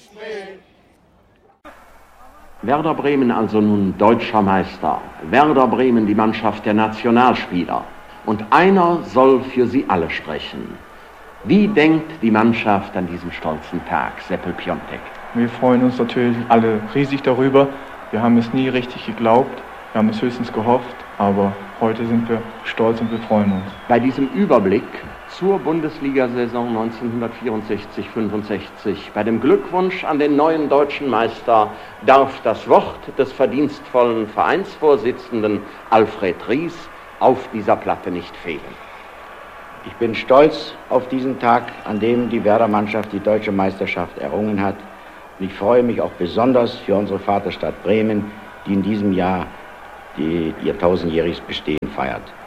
Werder Bremen also nun deutscher Meister. Werder Bremen die Mannschaft der Nationalspieler. Und einer soll für sie alle sprechen. Wie denkt die Mannschaft an diesem stolzen Tag, Seppel Piontek? Wir freuen uns natürlich alle riesig darüber. Wir haben es nie richtig geglaubt, wir haben es höchstens gehofft, aber heute sind wir stolz und wir freuen uns. Bei diesem Überblick zur Bundesliga-Saison 1964-65, bei dem Glückwunsch an den neuen deutschen Meister, darf das Wort des verdienstvollen Vereinsvorsitzenden Alfred Ries auf dieser Platte nicht fehlen. Ich bin stolz auf diesen Tag, an dem die Werder-Mannschaft die deutsche Meisterschaft errungen hat. Und ich freue mich auch besonders für unsere Vaterstadt Bremen, die in diesem Jahr ihr 1000-jähriges Bestehen feiert.